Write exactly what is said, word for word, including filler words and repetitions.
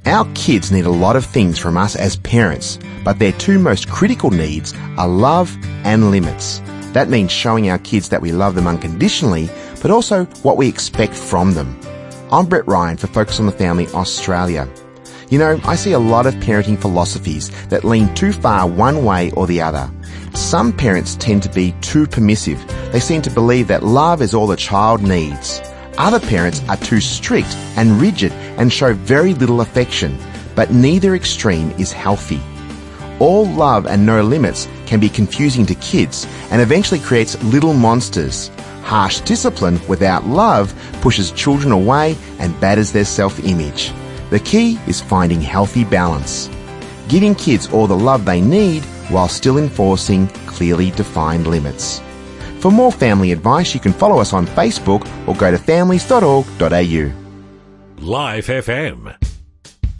Our kids need a lot of things from us as parents, but their two most critical needs are love and limits. That means showing our kids that we love them unconditionally, but also what we expect from them. I'm Brett Ryan for Focus on the Family Australia. You know, I see a lot of parenting philosophies that lean too far one way or the other. Some parents tend to be too permissive. They seem to believe that love is all the child needs. Other parents are too strict and rigid and show very little affection, but neither extreme is healthy. All love and no limits can be confusing to kids and eventually creates little monsters. Harsh discipline without love pushes children away and batters their self-image. The key is finding healthy balance, giving kids all the love they need while still enforcing clearly defined limits. For more family advice, you can follow us on Facebook or go to families dot org dot a u. Life F M.